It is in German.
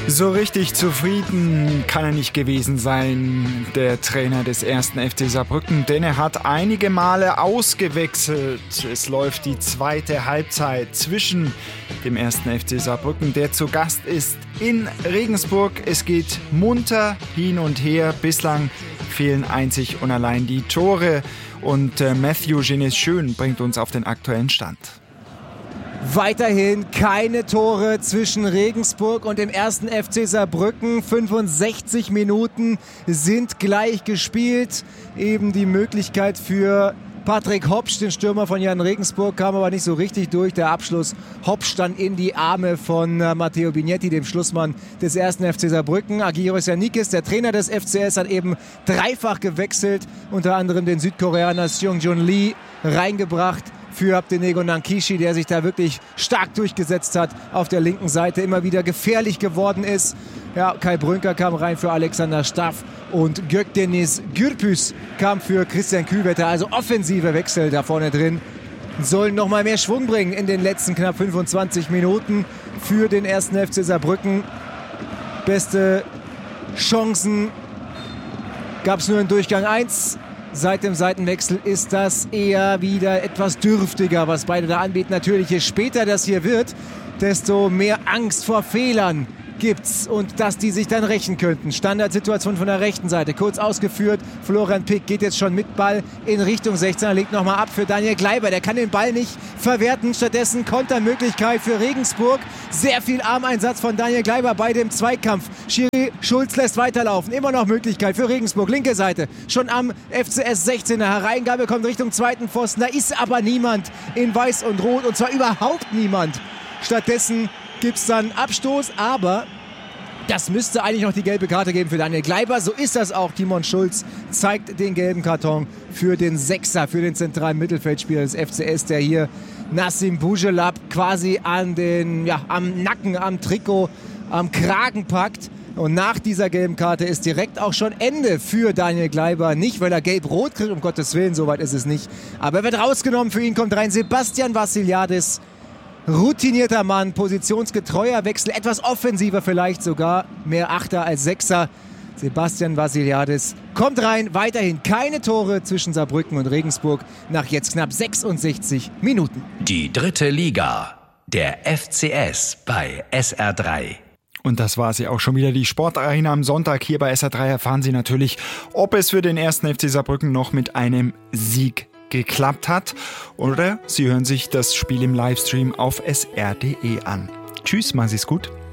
So richtig zufrieden kann er nicht gewesen sein, der Trainer des 1. FC Saarbrücken, denn er hat einige Male ausgewechselt. Es läuft die zweite Halbzeit zwischen dem 1. FC Saarbrücken, der zu Gast ist in Regensburg. Es geht munter hin und her. Bislang fehlen einzig und allein die Tore. Und Matthew Genes-Schön bringt uns auf den aktuellen Stand. Weiterhin keine Tore zwischen Regensburg und dem 1. FC Saarbrücken. 65 Minuten sind gleich gespielt. Eben die Möglichkeit für Patrick Hopsch, den Stürmer von Jan Regensburg, kam aber nicht so richtig durch. Der Abschluss Hopsch dann in die Arme von Matteo Bignetti, dem Schlussmann des 1. FC Saarbrücken. Agiros Yannikis, der Trainer des FCS, hat eben dreifach gewechselt. Unter anderem den Südkoreaner Seung-Joon Lee reingebracht für Abdenego Nankishi, der sich da wirklich stark durchgesetzt hat auf der linken Seite, immer wieder gefährlich geworden ist. Ja, Kai Brünker kam rein für Alexander Staff und Gökdeniz Gürpüs kam für Christian Kühlwetter. Also offensive Wechsel da vorne drin sollen noch mal mehr Schwung bringen in den letzten knapp 25 Minuten für den 1. FC Saarbrücken. Beste Chancen gab es nur in Durchgang 1. Seit dem Seitenwechsel ist das eher wieder etwas dürftiger, was beide da anbieten. Natürlich, je später das hier wird, desto mehr Angst vor Fehlern gibt's und dass die sich dann rächen könnten. Standardsituation von der rechten Seite, kurz ausgeführt. Florian Pick geht jetzt schon mit Ball in Richtung 16er, legt nochmal ab für Daniel Gleiber. Der kann den Ball nicht verwerten. Stattdessen Kontermöglichkeit für Regensburg. Sehr viel Armeinsatz von Daniel Gleiber bei dem Zweikampf. Schiri Schulz lässt weiterlaufen. Immer noch Möglichkeit für Regensburg. Linke Seite, schon am FCS 16er. Hereingabe kommt Richtung zweiten Pfosten. Da ist aber niemand in Weiß und Rot, und zwar überhaupt niemand. Stattdessen gibt es dann Abstoß, aber das müsste eigentlich noch die gelbe Karte geben für Daniel Gleiber. So ist das auch. Timon Schulz zeigt den gelben Karton für den Sechser, für den zentralen Mittelfeldspieler des FCS, der hier Nassim Bujelab quasi am Nacken, am Trikot, am Kragen packt. Und nach dieser gelben Karte ist direkt auch schon Ende für Daniel Gleiber. Nicht, weil er gelb-rot kriegt, um Gottes Willen, soweit ist es nicht. Aber er wird rausgenommen, für ihn kommt rein Sebastian Vassiliadis. Routinierter Mann, positionsgetreuer Wechsel, etwas offensiver vielleicht sogar, mehr Achter als Sechser. Sebastian Vassiliadis kommt rein, weiterhin keine Tore zwischen Saarbrücken und Regensburg nach jetzt knapp 66 Minuten. Die 3. Liga, der FCS bei SR3. Und das war sie auch schon wieder, die Sportarena am Sonntag. Hier bei SR3 erfahren Sie natürlich, ob es für den 1. FC Saarbrücken noch mit einem Sieg geklappt hat, oder Sie hören sich das Spiel im Livestream auf sr.de an. Tschüss, machen Sie es gut.